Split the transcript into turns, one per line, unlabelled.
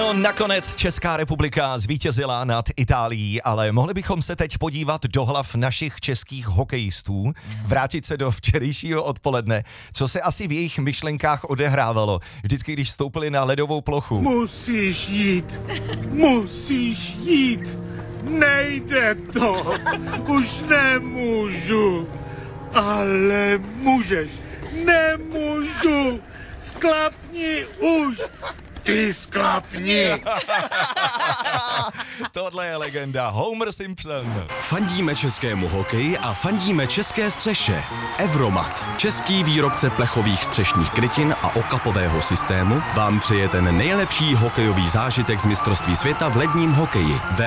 No nakonec Česká republika zvítězila nad Itálií, ale mohli bychom se teď podívat do hlav našich českých hokejistů, vrátit se do včerejšího odpoledne, co se asi v jejich myšlenkách odehrávalo, vždycky když vstoupili na ledovou plochu.
Musíš jít, nejde to, už nemůžu, ale můžeš, nemůžu, sklapni už. Ty sklapni!
Tohle je legenda Homer Simpson.
Fandíme českému hokeji a fandíme české střeše. Evromat, český výrobce plechových střešních krytin a okapového systému, vám přeje ten nejlepší hokejový zážitek z mistrovství světa v ledním hokeji.